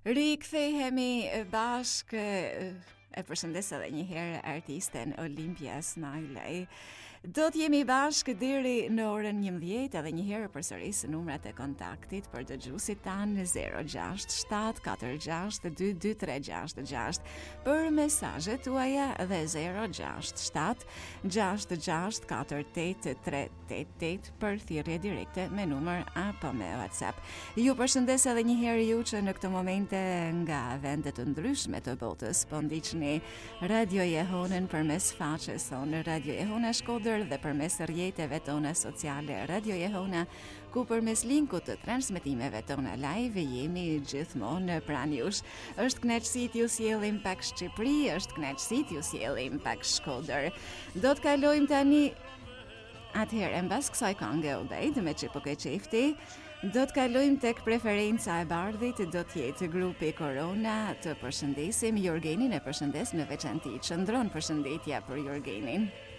Rikthehemi bashkë e përshëndes edhe një herë artisten Olimpia Smiley. Do t'jemi bashkë deri në orën 11 edhe një herë përsëris numrat e kontaktit për dëgjuesit tanë 067 46 2236 për mesazhet tuaja dhe 067 66 48 388 për thirrje direkte me numër apo me WhatsApp. Ju përshëndes edhe një herë ju që në këtë momente nga vendet të ndryshme të botës po ndiqni Radio Jehonën përmes faqes tonë Radio Jehona Shkodër dhe përmes rrjeteve tona sociale Radio Jehona, ku përmes linkut të transmetimeve tona live jemi gjithmonë pranë jush. Është kënaqësi t'ju sjellim pak Shqipëri, është kënaqësi t'ju sjellim pak Shkodër. Do të kalojmë tani atëherë mbas kësaj këngë Obed me Çipoke Çifti. Do të kalojmë tek preferenca e bardhit, do të jetë grupi Korona. Të përshëndesim Jorgenin, e përshëndes me veçanti. Çndron përshëndetja për Jorgenin.